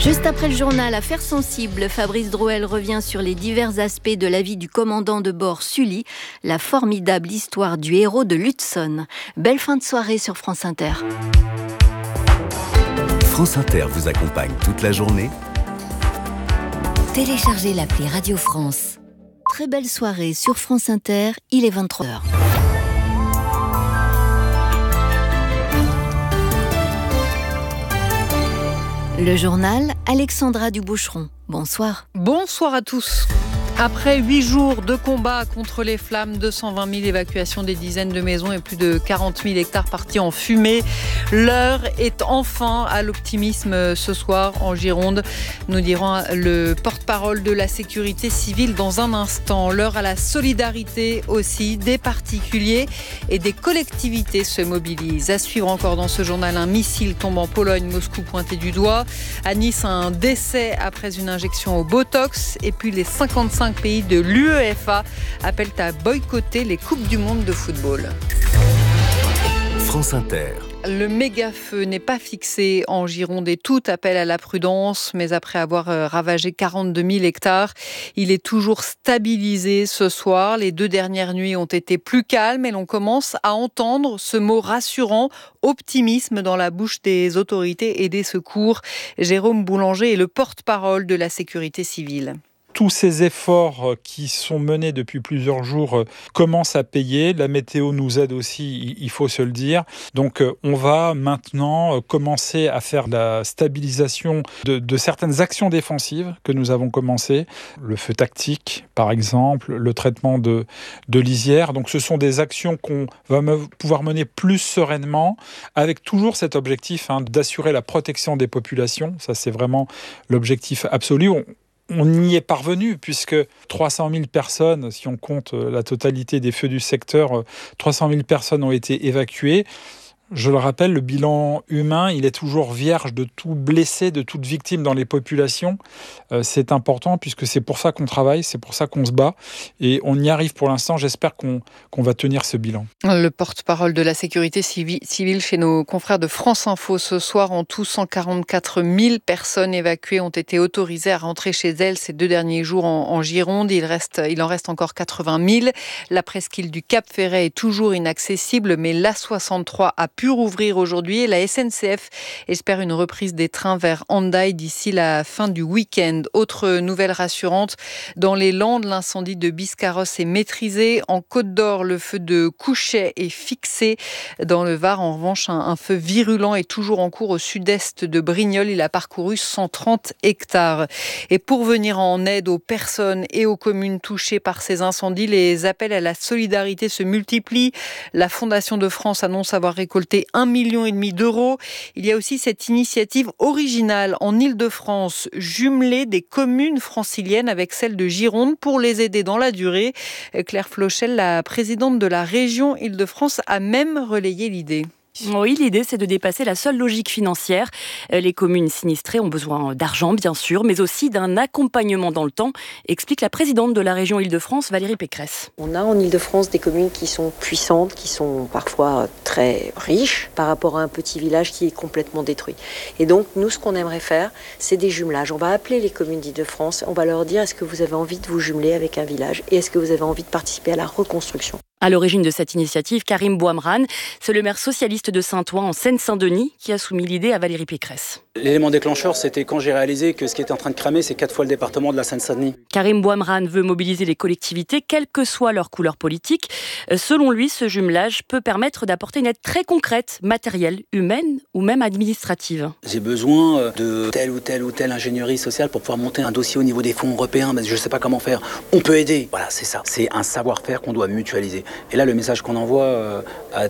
Juste après le journal Affaires sensibles, Fabrice Drouel revient sur les divers aspects de la vie du commandant de bord Sully, la formidable histoire du héros de l'Hudson. Belle fin de soirée sur France Inter. France Inter vous accompagne toute la journée. Téléchargez l'appli Radio France. Très belle soirée sur France Inter, il est 23h. Le journal, Alexandra Duboucheron. Bonsoir. Bonsoir à tous. Après 8 jours de combat contre les flammes, 220 000 évacuations des dizaines de maisons et plus de 40 000 hectares partis en fumée, l'heure est enfin à l'optimisme ce soir en Gironde, nous dira le porte-parole de la sécurité civile dans un instant. L'heure à la solidarité aussi, des particuliers et des collectivités se mobilisent. À suivre encore dans ce journal, un missile tombe en Pologne, Moscou pointé du doigt. À Nice, un décès après une injection au Botox. Et puis les 55 pays de l'UEFA appellent à boycotter les Coupes du Monde de football. France Inter. Le méga-feu n'est pas fixé en Gironde et tout appelle à la prudence, mais après avoir ravagé 42 000 hectares, il est toujours stabilisé ce soir. Les 2 dernières nuits ont été plus calmes et l'on commence à entendre ce mot rassurant, optimisme dans la bouche des autorités et des secours. Jérôme Boulanger est le porte-parole de la sécurité civile. Tous ces efforts qui sont menés depuis plusieurs jours commencent à payer. La météo nous aide aussi, il faut se le dire. Donc on va maintenant commencer à faire la stabilisation de certaines actions défensives que nous avons commencées. Le feu tactique, par exemple, le traitement de lisières. Donc ce sont des actions qu'on va pouvoir mener plus sereinement, avec toujours cet objectif d'assurer la protection des populations. Ça, c'est vraiment l'objectif absolu. On y est parvenu puisque 300 000 personnes, si on compte la totalité des feux du secteur, 300 000 personnes ont été évacuées. Je le rappelle, le bilan humain, il est toujours vierge de tout blessé, de toute victime dans les populations. C'est important puisque c'est pour ça qu'on travaille, c'est pour ça qu'on se bat. Et on y arrive pour l'instant, j'espère qu'on va tenir ce bilan. Le porte-parole de la sécurité civile chez nos confrères de France Info ce soir. En tout, 144 000 personnes évacuées ont été autorisées à rentrer chez elles ces 2 derniers jours en Gironde. Il en reste encore 80 000. La presqu'île du Cap-Ferret est toujours inaccessible, mais l'A63 a pu rouvrir aujourd'hui et la SNCF espère une reprise des trains vers Hendaye d'ici la fin du week-end. Autre nouvelle rassurante, dans les Landes, l'incendie de Biscarrosse est maîtrisé. En Côte d'Or, le feu de Couchet est fixé. Dans le Var, en revanche, un feu virulent est toujours en cours au sud-est de Brignoles. Il a parcouru 130 hectares. Et pour venir en aide aux personnes et aux communes touchées par ces incendies, les appels à la solidarité se multiplient. La Fondation de France annonce avoir récolté 1,5 million d'euros. Il y a aussi cette initiative originale en Île-de-France, jumeler des communes franciliennes avec celles de Gironde pour les aider dans la durée. Claire Flochel, la présidente de la région Île-de-France, a même relayé l'idée. Oui, l'idée, c'est de dépasser la seule logique financière. Les communes sinistrées ont besoin d'argent, bien sûr, mais aussi d'un accompagnement dans le temps, explique la présidente de la région Île-de-France, Valérie Pécresse. On a en Île-de-France des communes qui sont puissantes, qui sont parfois très riches par rapport à un petit village qui est complètement détruit. Et donc, nous, ce qu'on aimerait faire, c'est des jumelages. On va appeler les communes d'Île-de-France, on va leur dire est-ce que vous avez envie de vous jumeler avec un village et est-ce que vous avez envie de participer à la reconstruction. À l'origine de cette initiative, Karim Bouamran, c'est le maire socialiste de Saint-Ouen en Seine-Saint-Denis qui a soumis l'idée à Valérie Pécresse. L'élément déclencheur, c'était quand j'ai réalisé que ce qui était en train de cramer, c'est 4 fois le département de la Seine-Saint-Denis. Karim Bouamran veut mobiliser les collectivités, quelle que soit leur couleur politique. Selon lui, ce jumelage peut permettre d'apporter une aide très concrète, matérielle, humaine ou même administrative. J'ai besoin de telle ou telle ingénierie sociale pour pouvoir monter un dossier au niveau des fonds européens, mais je ne sais pas comment faire. On peut aider. Voilà, c'est ça. C'est un savoir-faire qu'on doit mutualiser. Et là, le message qu'on envoie à